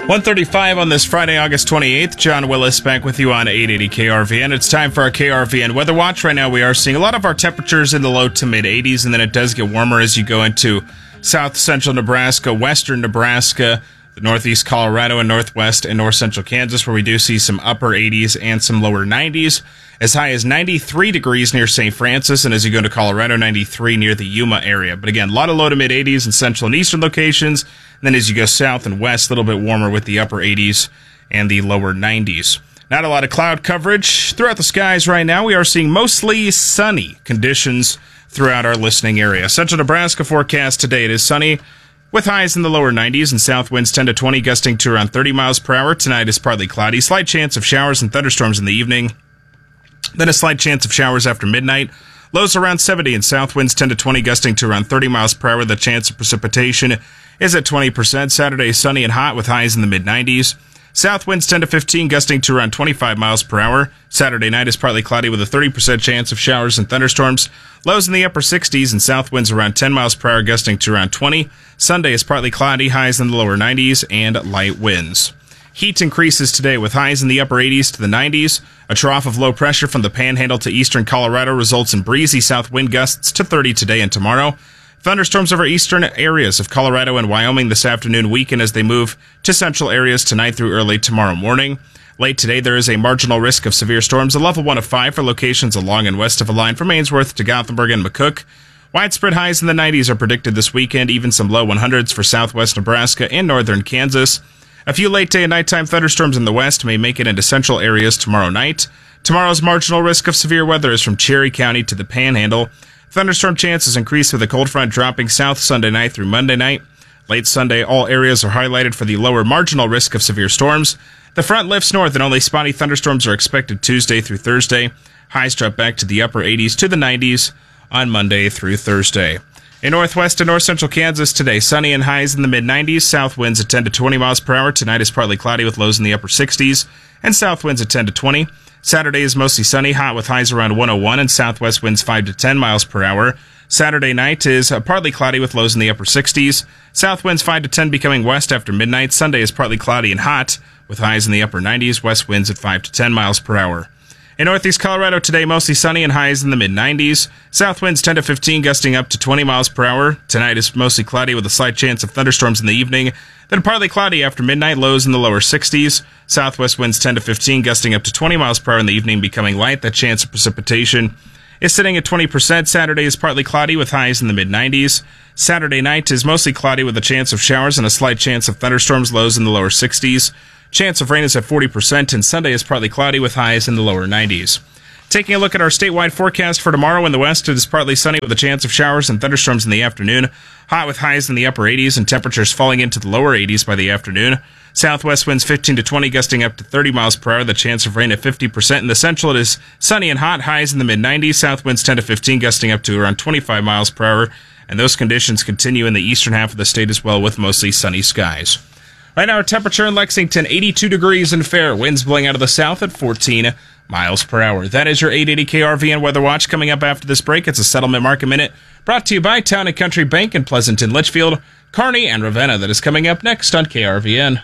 1:35 on this Friday, August 28th. John Willis back with you on 880 KRVN. It's time for our KRVN Weather Watch. Right now we are seeing a lot of our temperatures in the low to mid 80s, and then it does get warmer as you go into south central Nebraska, western Nebraska, the northeast Colorado, and northwest and north central Kansas, where we do see some upper 80s and some lower 90s. As high as 93 degrees near St. Francis, and as you go to Colorado, 93 near the Yuma area. But again, a lot of low to mid 80s in central and eastern locations. And then as you go south and west, a little bit warmer with the upper 80s and the lower 90s. Not a lot of cloud coverage throughout the skies right now. We are seeing mostly sunny conditions throughout our listening area. Central Nebraska forecast today, it is sunny with highs in the lower 90s and south winds 10 to 20, gusting to around 30 miles per hour. Tonight is partly cloudy. Slight chance of showers and thunderstorms in the evening. Then a slight chance of showers after midnight. Lows around 70 and south winds 10 to 20, gusting to around 30 miles per hour. The chance of precipitation is at 20%. Saturday is sunny and hot with highs in the mid-90s. South winds 10 to 15, gusting to around 25 miles per hour. Saturday night is partly cloudy with a 30% chance of showers and thunderstorms. Lows in the upper 60s and south winds around 10 miles per hour, gusting to around 20. Sunday is partly cloudy, highs in the lower 90s, and light winds. Heat increases today with highs in the upper 80s to the 90s. A trough of low pressure from the Panhandle to eastern Colorado results in breezy south wind gusts to 30 today and tomorrow. Thunderstorms over eastern areas of Colorado and Wyoming this afternoon weaken as they move to central areas tonight through early tomorrow morning. Late today, there is a marginal risk of severe storms, a level 1 of 5 for locations along and west of a line from Ainsworth to Gothenburg and McCook. Widespread highs in the 90s are predicted this weekend, even some low 100s for southwest Nebraska and northern Kansas. A few late day and nighttime thunderstorms in the west may make it into central areas tomorrow night. Tomorrow's marginal risk of severe weather is from Cherry County to the Panhandle. Thunderstorm chances increase with a cold front dropping south Sunday night through Monday night. Late Sunday, all areas are highlighted for the lower marginal risk of severe storms. The front lifts north and only spotty thunderstorms are expected Tuesday through Thursday. Highs drop back to the upper 80s to the 90s on Monday through Thursday. In northwest and north central Kansas today, sunny and highs in the mid-90s. South winds at 10 to 20 miles per hour. Tonight is partly cloudy with lows in the upper 60s and south winds at 10 to 20. Saturday is mostly sunny, hot with highs around 101 and southwest winds 5 to 10 miles per hour. Saturday night is partly cloudy with lows in the upper 60s. South winds 5 to 10 becoming west after midnight. Sunday is partly cloudy and hot with highs in the upper 90s. West winds at 5 to 10 miles per hour. In northeast Colorado today, mostly sunny and highs in the mid-90s. South winds 10 to 15, gusting up to 20 miles per hour. Tonight is mostly cloudy with a slight chance of thunderstorms in the evening. Then partly cloudy after midnight, lows in the lower 60s. Southwest winds 10 to 15, gusting up to 20 miles per hour in the evening, becoming light. The chance of precipitation is sitting at 20%. Saturday is partly cloudy with highs in the mid-90s. Saturday night is mostly cloudy with a chance of showers and a slight chance of thunderstorms, lows in the lower 60s. Chance of rain is at 40%, and Sunday is partly cloudy with highs in the lower 90s. Taking a look at our statewide forecast for tomorrow in the west, it is partly sunny with a chance of showers and thunderstorms in the afternoon. Hot with highs in the upper 80s and temperatures falling into the lower 80s by the afternoon. Southwest winds 15 to 20, gusting up to 30 miles per hour. The chance of rain at 50%. In the central, it is sunny and hot, highs in the mid-90s. South winds 10 to 15, gusting up to around 25 miles per hour. And those conditions continue in the eastern half of the state as well, with mostly sunny skies. Right now, our temperature in Lexington, 82 degrees and fair. Winds blowing out of the south at 14 miles per hour. That is your 880 KRVN Weather Watch. Coming up after this break, it's a Settlement Market Minute brought to you by Town & Country Bank in Pleasanton, Litchfield, Kearney, and Ravenna. That is coming up next on KRVN.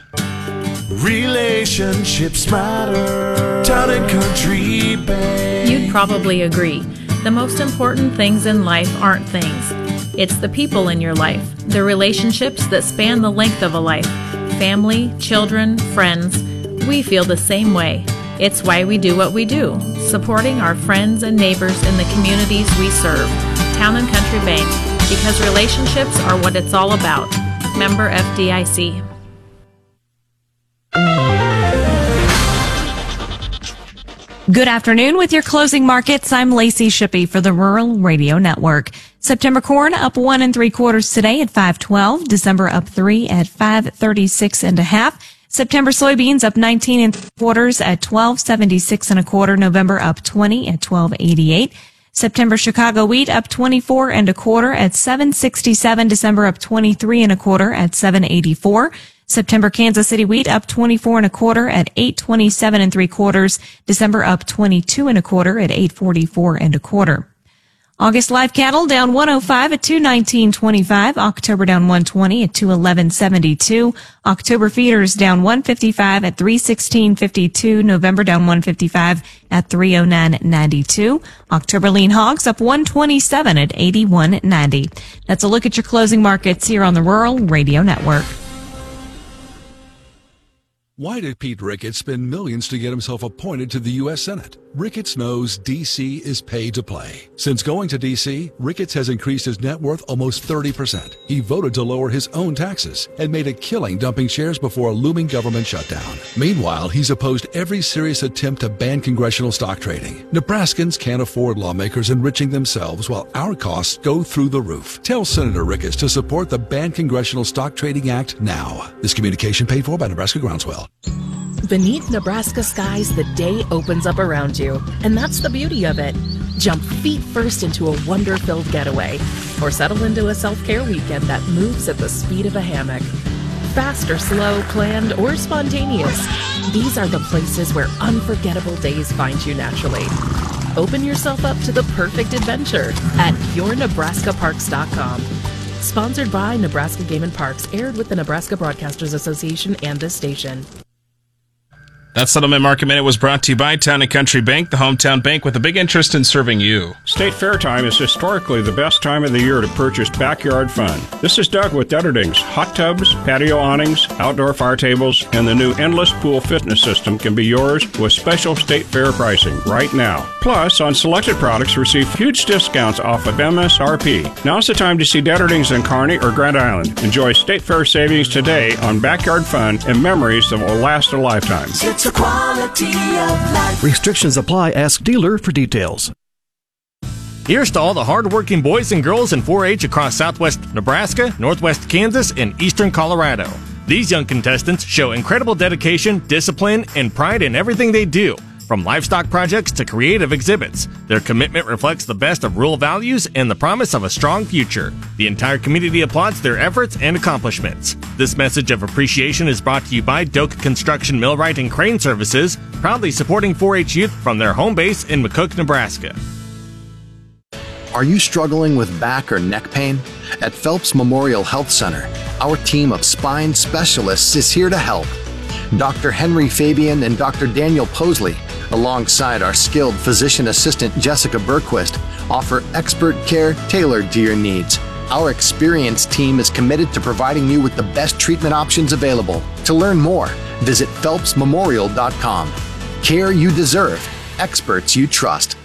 Relationships matter. Town & Country Bank. You'd probably agree. The most important things in life aren't things. It's the people in your life, the relationships that span the length of a life. Family, children, friends, we feel the same way. It's why we do what we do, supporting our friends and neighbors in the communities we serve. Town & Country Bank, because relationships are what it's all about. Member FDIC. Good afternoon with your closing markets. I'm Lacey Shippey for the Rural Radio Network. September corn up 1 3/4 today at 5.12. December up 3 at 5.36 1/2. September soybeans up 19 3/4 at 12.76 1/4. November up 20 at 12.88. September Chicago wheat up 24 1/4 at 7.67. December up 23 1/4 at 7.84. September Kansas City wheat up 24 1/4 at 8.27 3/4. December up 22 1/4 at 8.44 1/4. August live cattle down 105 at 219.25. October down 120 at 211.72. October feeders down 155 at 316.52. November down 155 at 309.92. October lean hogs up 127 at 81.90. That's a look at your closing markets here on the Rural Radio Network. Why did Pete Ricketts spend millions to get himself appointed to the U.S. Senate? Ricketts knows D.C. is paid to play. Since going to D.C., Ricketts has increased his net worth almost 30%. He voted to lower his own taxes and made a killing dumping shares before a looming government shutdown. Meanwhile, he's opposed every serious attempt to ban congressional stock trading. Nebraskans can't afford lawmakers enriching themselves while our costs go through the roof. Tell Senator Ricketts to support the Ban Congressional Stock Trading Act now. This communication paid for by Nebraska Groundswell. Beneath Nebraska skies, the day opens up around you, and that's the beauty of it. Jump feet first into a wonder-filled getaway, or settle into a self-care weekend that moves at the speed of a hammock. Fast or slow, planned or spontaneous, these are the places where unforgettable days find you naturally. Open yourself up to the perfect adventure at yournebraskaparks.com. Sponsored by Nebraska Game and Parks, aired with the Nebraska Broadcasters Association and this station. That Settlement Market Minute was brought to you by Town & Country Bank, the hometown bank with a big interest in serving you. State Fair time is historically the best time of the year to purchase backyard fun. This is Doug with Dutterdings. Hot tubs, patio awnings, outdoor fire tables, and the new Endless Pool fitness system can be yours with special State Fair pricing right now. Plus, on selected products, receive huge discounts off of MSRP. Now's the time to see Dutterdings in Kearney or Grand Island. Enjoy State Fair savings today on backyard fun and memories that will last a lifetime. It's a quality of life. Restrictions apply. Ask dealer for details. Here's to all the hardworking boys and girls in 4-H across southwest Nebraska, northwest Kansas, and eastern Colorado. These young contestants show incredible dedication, discipline, and pride in everything they do, from livestock projects to creative exhibits. Their commitment reflects the best of rural values and the promise of a strong future. The entire community applauds their efforts and accomplishments. This message of appreciation is brought to you by Doak Construction Millwright and Crane Services, proudly supporting 4-H youth from their home base in McCook, Nebraska. Are you struggling with back or neck pain? At Phelps Memorial Health Center, our team of spine specialists is here to help. Dr. Henry Fabian and Dr. Daniel Posley, alongside our skilled physician assistant Jessica Berquist, offer expert care tailored to your needs. Our experienced team is committed to providing you with the best treatment options available. To learn more, visit phelpsmemorial.com. Care you deserve, experts you trust.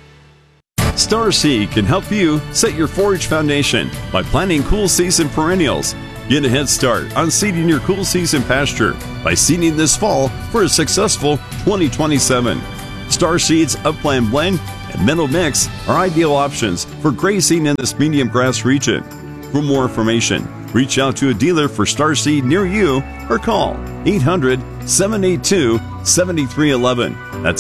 Star Seed can help you set your forage foundation by planting cool season perennials. Get a head start on seeding your cool season pasture by seeding this fall for a successful 2027. Star Seed's Upland Blend and Meadow Mix are ideal options for grazing in this medium grass region. For more information, reach out to a dealer for Star Seed near you or call 800-782-7311. That's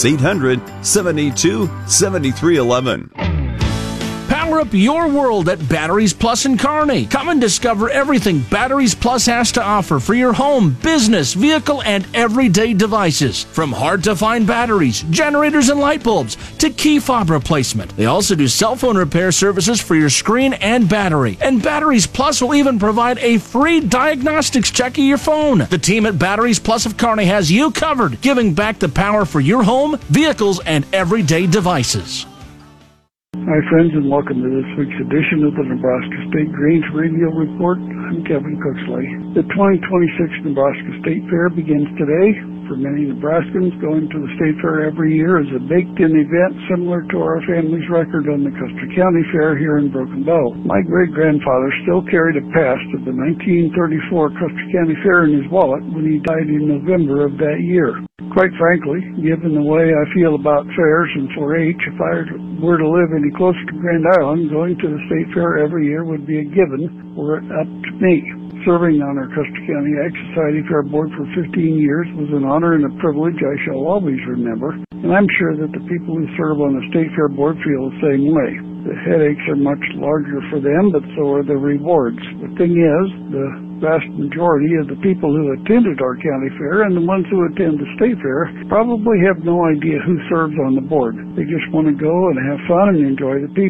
800-782-7311. Power up your world at Batteries Plus in Kearney. Come and discover everything Batteries Plus has to offer for your home, business, vehicle, and everyday devices. From hard-to-find batteries, generators, and light bulbs to key fob replacement. They also do cell phone repair services for your screen and battery. And Batteries Plus will even provide a free diagnostics check of your phone. The team at Batteries Plus of Kearney has you covered, giving back the power for your home, vehicles, and everyday devices. Hi friends, and welcome to this week's edition of the Nebraska State Grains Radio Report. I'm Kevin Cooksley. The 2026 Nebraska State Fair begins today. For many Nebraskans, going to the State Fair every year is a baked-in event similar to our family's record on the Custer County Fair here in Broken Bow. My great-grandfather still carried a pass to the 1934 Custer County Fair in his wallet when he died in November of that year. Quite frankly, given the way I feel about fairs and 4-H, if I were to live any closer to Grand Island, going to the State Fair every year would be a given were it up to me. Serving on our Custer County Ag Society Fair Board for 15 years was an honor and a privilege I shall always remember, and I'm sure that the people who serve on the State Fair Board feel the same way. The headaches are much larger for them, but so are the rewards. The thing is, the vast majority of the people who attended our county fair and the ones who attend the state fair probably have no idea who serves on the board. They just want to go and have fun and enjoy the people.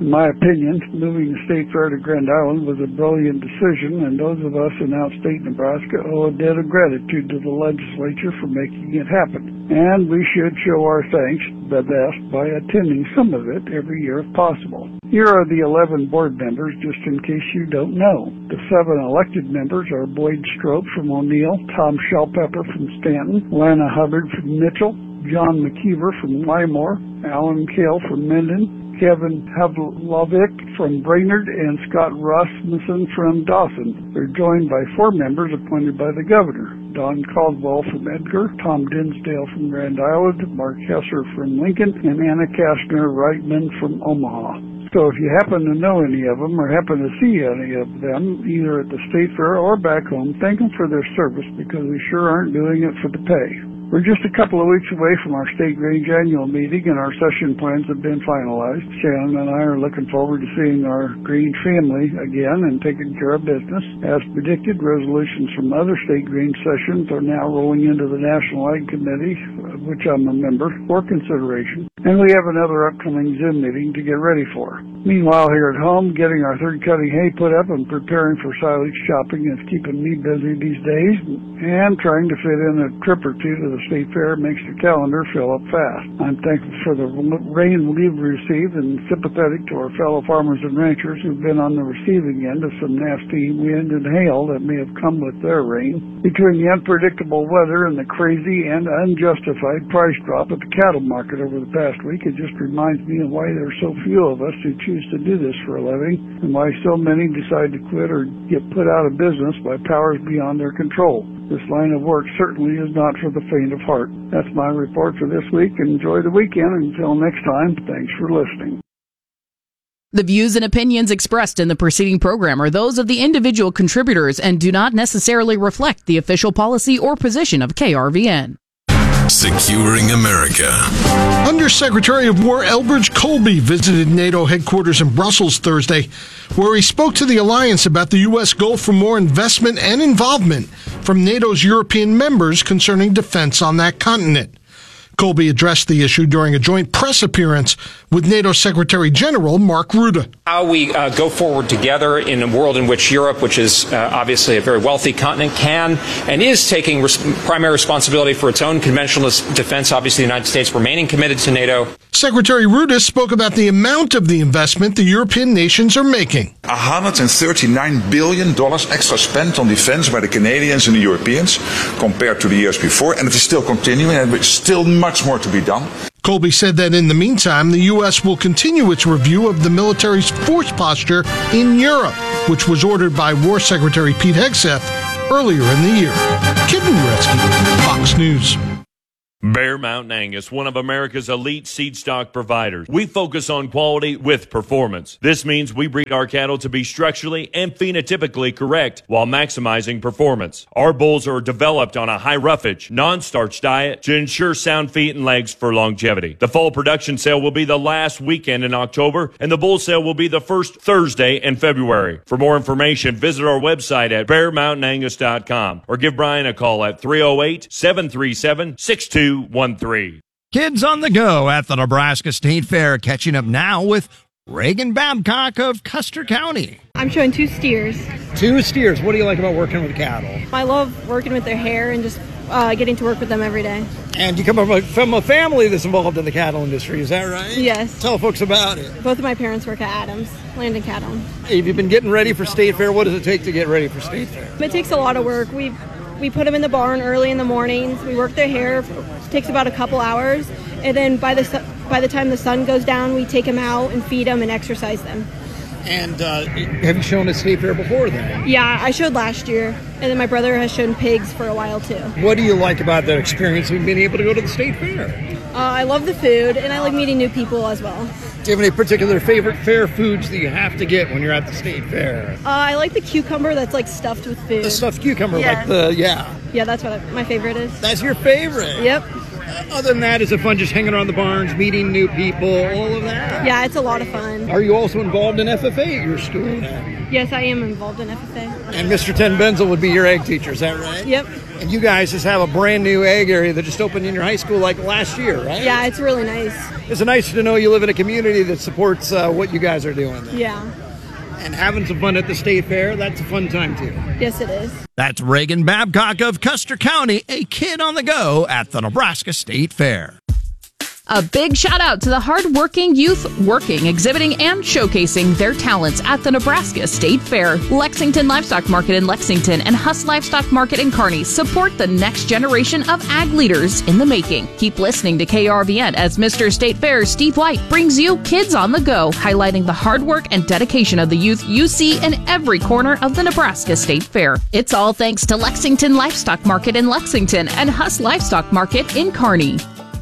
In my opinion, moving the state fair to Grand Island was a brilliant decision, and those of us in outstate Nebraska owe a debt of gratitude to the legislature for making it happen. And we should show our thanks the best by attending some of it every year if possible. Here are the 11 board members, just in case you don't know. The 7 elected members are Boyd Strope from O'Neill, Tom Shellpepper from Stanton, Lana Hubbard from Mitchell, John McKeever from Lymore, Alan Kale from Minden, Kevin Havlovic from Brainerd, and Scott Rasmussen from Dawson. They're joined by 4 members appointed by the governor: Don Caldwell from Edgar, Tom Dinsdale from Grand Island, Mark Hesser from Lincoln, and Anna Kastner-Reitman from Omaha. So if you happen to know any of them or happen to see any of them, either at the state fair or back home, thank them for their service, because we sure aren't doing it for the pay. We're just a couple of weeks away from our State Grange annual meeting, and our session plans have been finalized. Shannon and I are looking forward to seeing our Grange family again and taking care of business. As predicted, resolutions from other State Grange sessions are now rolling into the National Ag Committee, of which I'm a member, for consideration. And we have another upcoming Zoom meeting to get ready for. Meanwhile, here at home, getting our third cutting hay put up and preparing for silage shopping is keeping me busy these days, and trying to fit in a trip or two to the state fair makes the calendar fill up fast. I'm thankful for the rain we've received and sympathetic to our fellow farmers and ranchers who've been on the receiving end of some nasty wind and hail that may have come with their rain. Between the unpredictable weather and the crazy and unjustified price drop at the cattle market over the past week, it just reminds me of why there are so few of us who choose to do this for a living, and why so many decide to quit or get put out of business by powers beyond their control. This line of work certainly is not for the faint of heart. That's my report for this week. Enjoy the weekend. Until next time, thanks for listening. The views and opinions expressed in the preceding program are those of the individual contributors and do not necessarily reflect the official policy or position of KRVN. Securing America. Undersecretary of War Elbridge Colby visited NATO headquarters in Brussels Thursday, where he spoke to the alliance about the U.S. goal for more investment and involvement from NATO's European members concerning defense on that continent. Colby addressed the issue during a joint press appearance with NATO Secretary General Mark Rutte. How we go forward together in a world in which Europe, which is obviously a very wealthy continent, can and is taking primary responsibility for its own conventional defense, obviously the United States remaining committed to NATO. Secretary Rutte spoke about the amount of the investment the European nations are making. $139 billion extra spent on defense by the Canadians and the Europeans compared to the years before, and it is still continuing, and there's still much more to be done. Colby said that in the meantime, the U.S. will continue its review of the military's force posture in Europe, which was ordered by War Secretary Pete Hegseth earlier in the year. Kitten Gretzky, Fox News. Bear Mountain Angus, one of America's elite seed stock providers. We focus on quality with performance. This means we breed our cattle to be structurally and phenotypically correct while maximizing performance. Our bulls are developed on a high roughage, non-starch diet to ensure sound feet and legs for longevity. The fall production sale will be the last weekend in October, and the bull sale will be the first Thursday in February. For more information, visit our website at bearmountainangus.com or give Brian a call at 308-737-6213. Kids on the go at the Nebraska State Fair, catching up now with Reagan Babcock of Custer County. I'm showing 2 steers. 2 steers. What do you like about working with cattle? I love working with their hair and just getting to work with them every day. And you come from a family that's involved in the cattle industry, is that right? Yes. Tell folks about it. Both of my parents work at Adams, Landon Cattle. Have you been getting ready for State Fair? What does it take to get ready for State Fair? It takes a lot of work. We put them in the barn early in the mornings. We work their hair. It takes about a couple hours. And then by the time the sun goes down, we take them out and feed them and exercise them. And have you shown at State Fair before then? Yeah, I showed last year. And then my brother has shown pigs for a while too. What do you like about that experience of being able to go to the State Fair? I love the food, and I like meeting new people as well. Do you have any particular favorite fair foods that you have to get when you're at the State Fair? I like the cucumber that's like stuffed with food. The stuffed cucumber, Yeah, that's what my favorite is. That's your favorite? Yep. Other than that, is it fun just hanging around the barns, meeting new people, all of that? Yeah, it's a lot of fun. Are you also involved in FFA at your school? Yes, I am involved in FFA. And Mr. Ten Benzel would be your ag teacher, is that right? Yep. And you guys just have a brand new ag area that just opened in your high school like last year, right? Yeah, it's really nice. It's nice to know you live in a community that supports what you guys are doing there. Yeah. And having some fun at the state fair, that's a fun time too. Yes, it is. That's Reagan Babcock of Custer County, a kid on the go at the Nebraska State Fair. A big shout out to the hardworking youth working, exhibiting, and showcasing their talents at the Nebraska State Fair. Lexington Livestock Market in Lexington and Huss Livestock Market in Kearney support the next generation of ag leaders in the making. Keep listening to KRVN as Mr. State Fair's Steve White brings you Kids on the Go, highlighting the hard work and dedication of the youth you see in every corner of the Nebraska State Fair. It's all thanks to Lexington Livestock Market in Lexington and Huss Livestock Market in Kearney.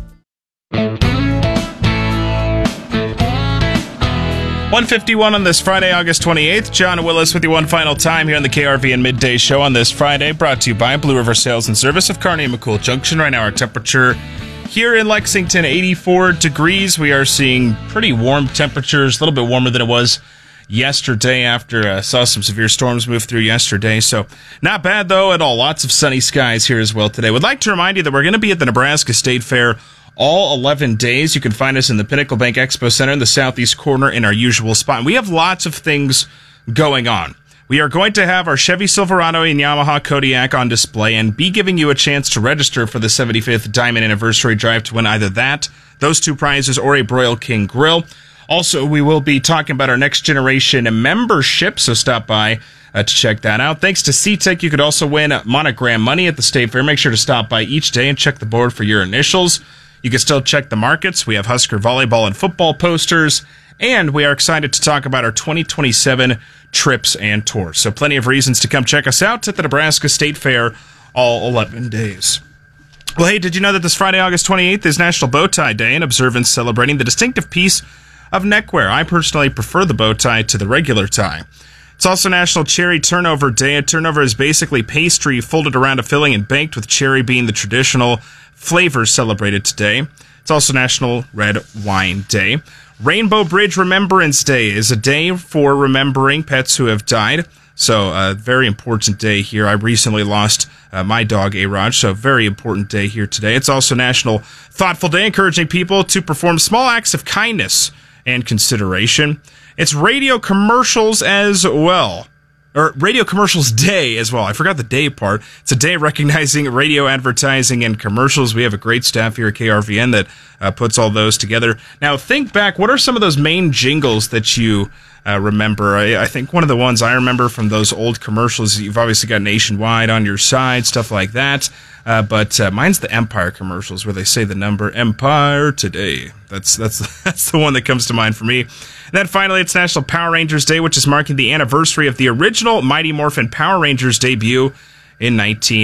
1:51 on this Friday, August 28th. John Willis with you one final time here on the KRVN Midday Show on this Friday, brought to you by Blue River Sales and Service of Kearney and McCool Junction. Right now, our temperature here in Lexington, 84 degrees. We are seeing pretty warm temperatures, a little bit warmer than it was yesterday after saw some severe storms move through yesterday. So not bad, though, at all. Lots of sunny skies here as well today. Would like to remind you that we're going to be at the Nebraska State Fair all 11 days. You can find us in the Pinnacle Bank Expo Center in the southeast corner in our usual spot. And we have lots of things going on. We are going to have our Chevy Silverado and Yamaha Kodiak on display and be giving you a chance to register for the 75th Diamond Anniversary Drive to win either that, those two prizes, or a Broil King Grill. Also, we will be talking about our next generation membership, so stop by to check that out. Thanks to SeaTech, you could also win Monogram money at the State Fair. Make sure to stop by each day and check the board for your initials. You can still check the markets. We have Husker volleyball and football posters, and we are excited to talk about our 2027 trips and tours. So plenty of reasons to come check us out at the Nebraska State Fair all 11 days. Well, hey, did you know that this Friday, August 28th is National Bow Tie Day, an observance celebrating the distinctive piece of neckwear? I personally prefer the bow tie to the regular tie. It's also National Cherry Turnover Day. A turnover is basically pastry folded around a filling and baked, with cherry being the traditional flavors celebrated today. It's also National Red Wine Day. Rainbow Bridge Remembrance Day is a day for remembering pets who have died. So a very important day here. I recently lost my dog, A-Raj, so very important day here today. It's also National Thoughtful Day, encouraging people to perform small acts of kindness and consideration. It's Radio Commercials as well. Or Radio Commercials Day as well. I forgot the day part. It's a day recognizing radio advertising and commercials. We have a great staff here at KRVN that puts all those together. Now, think back. What are some of those main jingles that you remember? I think one of the ones I remember from those old commercials, you've obviously got Nationwide on your side, stuff like that. But mine's the Empire commercials where they say the number Empire Today. That's the one that comes to mind for me. And then finally, it's National Power Rangers Day, which is marking the anniversary of the original Mighty Morphin Power Rangers debut in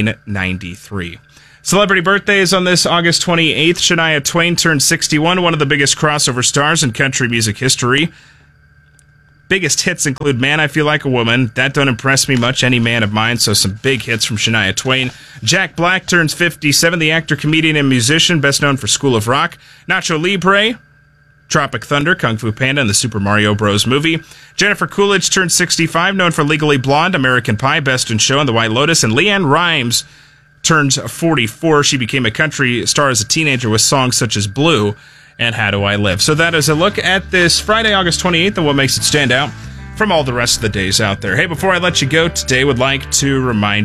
1993. Celebrity birthdays on this August 28th. Shania Twain turned 61, one of the biggest crossover stars in country music history. Biggest hits include Man, I Feel Like a Woman, That Don't Impress Me Much, Any Man of Mine, so some big hits from Shania Twain. Jack Black turns 57, the actor, comedian, and musician, best known for School of Rock. Nacho Libre, Tropic Thunder, Kung Fu Panda, and the Super Mario Bros. Movie. Jennifer Coolidge turns 65, known for Legally Blonde, American Pie, Best in Show, and The White Lotus. And Leanne Rimes turns 44. She became a country star as a teenager with songs such as Blue and How Do I Live. So that is a look at this Friday, August 28th, and what makes it stand out from all the rest of the days out there. Hey, before I let you go today, would like to remind